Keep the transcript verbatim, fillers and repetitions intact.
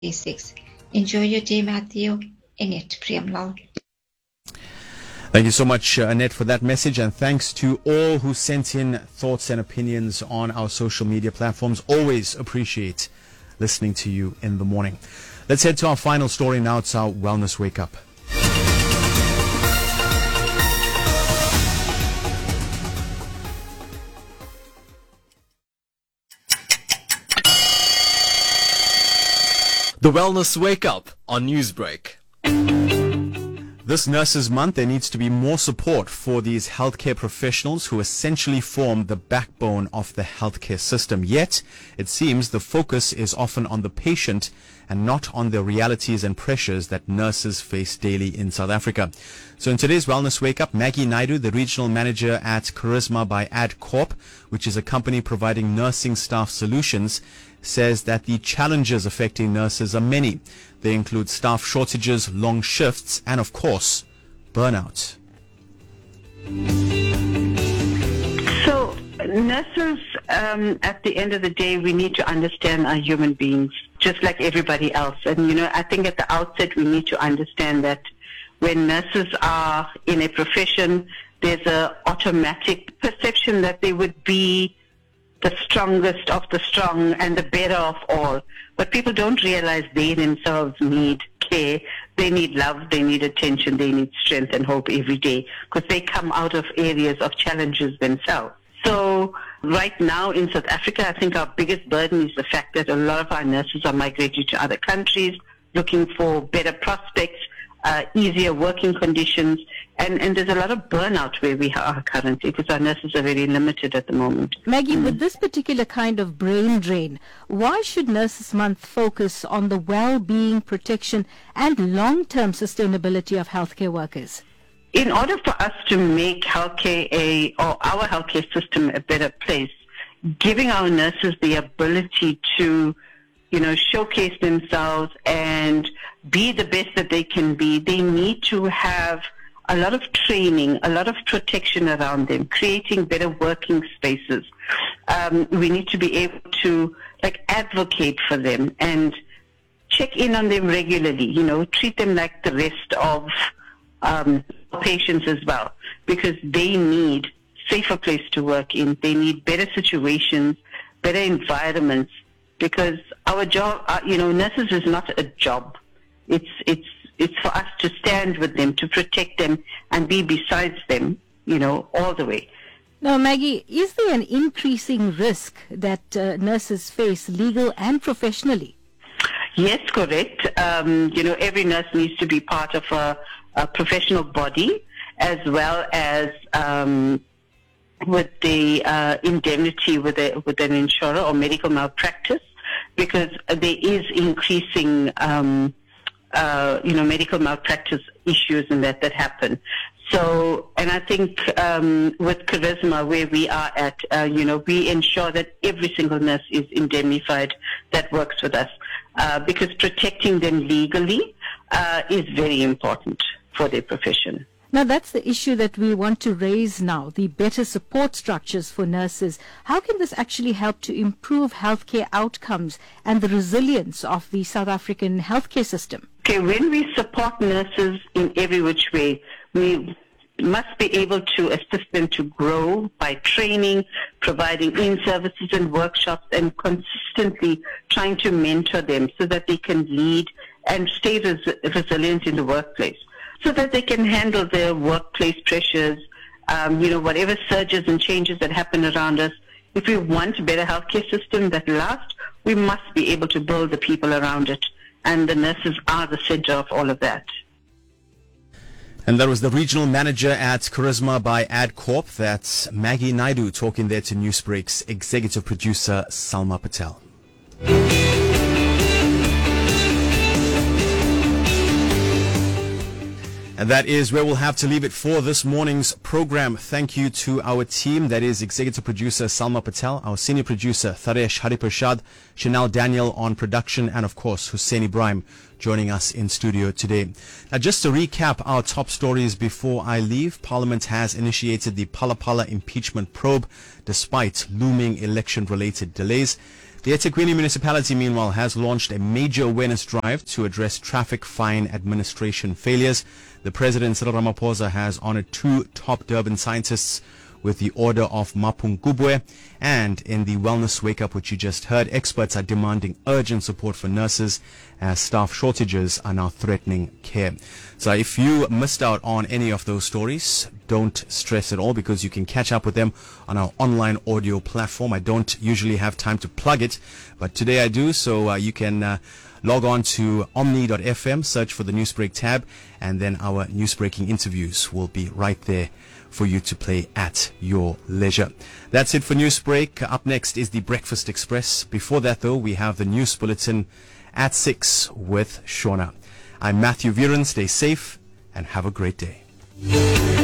six. Enjoy your day, Matthew. Annette Priyamlal. Thank you so much, uh, Annette, for that message, and thanks to all who sent in thoughts and opinions on our social media platforms. Always appreciate listening to you in the morning. Let's head to our final story now. It's our Wellness Wake Up. The Wellness Wake Up on Newsbreak. This Nurses Month, there needs to be more support for these healthcare professionals who essentially form the backbone of the healthcare system. Yet, it seems the focus is often on the patient and not on the realities and pressures that nurses face daily in South Africa. So in today's Wellness Wake Up, Maggie Naidu, the regional manager at Charisma by AdCorp, which is a company providing nursing staff solutions, says that the challenges affecting nurses are many. They include staff shortages, long shifts, and of course, burnout. So, nurses, um, at the end of the day, we need to understand our human beings, just like everybody else. And, you know, I think at the outset, we need to understand that when nurses are in a profession, there's an automatic perception that they would be the strongest of the strong and the better of all. But people don't realize they themselves need care. They need love, they need attention, they need strength and hope every day because they come out of areas of challenges themselves. So right now in South Africa, I think our biggest burden is the fact that a lot of our nurses are migrating to other countries, looking for better prospects, uh, easier working conditions, and, and there's a lot of burnout where we are currently because our nurses are very limited at the moment. Maggie, mm. with this particular kind of brain drain, why should Nurses Month focus on the well-being, protection, and long-term sustainability of healthcare workers? In order for us to make healthcare a, or our healthcare system a better place, giving our nurses the ability to, you know, showcase themselves and be the best that they can be, they need to have a lot of training, a lot of protection around them, creating better working spaces. Um, we need to be able to, like, advocate for them and check in on them regularly, you know, treat them like the rest of um, patients as well, because they need safer place to work in. They need better situations, better environments, because our job, uh, you know, nurses is not a job. It's, it's, it's for us to stand with them, to protect them, and be besides them, you know, all the way. Now, Maggie, is there an increasing risk that uh, nurses face, legal and professionally? Yes, correct. Um, you know, every nurse needs to be part of a, a professional body, as well as um, with the uh, indemnity with, a, with an insurer or medical malpractice, because there is increasing um Uh, you know, medical malpractice issues and that that happen. So, and I think um, with Charisma, where we are at, uh, you know, we ensure that every single nurse is indemnified that works with us, uh, because protecting them legally uh, is very important for their profession. Now, that's the issue that we want to raise now, the better support structures for nurses. How can this actually help to improve healthcare outcomes and the resilience of the South African healthcare system? Okay, when we support nurses in every which way, we must be able to assist them to grow by training, providing in-services and workshops, and consistently trying to mentor them so that they can lead and stay res- resilient in the workplace, so that they can handle their workplace pressures, um, you know, whatever surges and changes that happen around us. If we want a better healthcare system that lasts, we must be able to build the people around it. And the nurses are the center of all of that. And that was the regional manager at Charisma by AdCorp. That's Maggie Naidu talking there to Newsbreak's executive producer, Salma Patel. And that is where we'll have to leave it for this morning's program. Thank you to our team. That is executive producer Salma Patel, our senior producer Tharesh Hariprasad, Chanel Daniel on production, and of course Hussein Ibrahim joining us in studio today. Now, just to recap our top stories before I leave, Parliament has initiated the Phala Phala impeachment probe despite looming election-related delays. The eThekwini municipality, meanwhile, has launched a major awareness drive to address traffic fine administration failures. The President, Cyril Ramaphosa, has honored two top Durban scientists with the Order of Mapungubwe. And in the Wellness Wake Up, which you just heard, experts are demanding urgent support for nurses as staff shortages are now threatening care. So if you missed out on any of those stories, don't stress at all, because you can catch up with them on our online audio platform. I don't usually have time to plug it, but today I do, so uh, you can uh, log on to omni dot f m, search for the Newsbreak tab, and then our Newsbreaking interviews will be right there for you to play at your leisure. That's it for Newsbreak. Up next is the Breakfast Express. Before that, though, we have the News Bulletin at six with Shona. I'm Matthew Viren. Stay safe and have a great day.